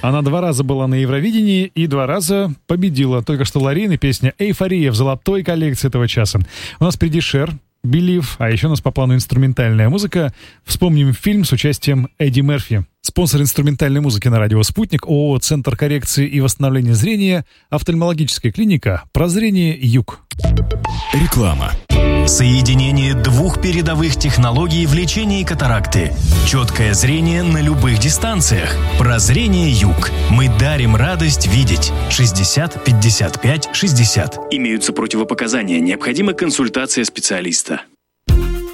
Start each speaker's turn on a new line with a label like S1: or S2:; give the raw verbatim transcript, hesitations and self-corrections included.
S1: Она два раза была на Евровидении и два раза победила. Только что Лорин и песня «Эйфория» в золотой коллекции этого часа. У нас впереди Шер, Believe, а еще у нас по плану инструментальная музыка. Вспомним фильм с участием Эдди Мерфи. Спонсор инструментальной музыки на радио «Спутник» ООО «Центр коррекции и восстановления зрения», офтальмологическая клиника «Прозрение Юг».
S2: Реклама. Соединение двух передовых технологий в лечении катаракты. Четкое зрение на любых дистанциях. Прозрение Юг. Мы дарим радость видеть. шестьдесят пятьдесят пять шестьдесят.
S3: Имеются противопоказания. Необходима консультация специалиста.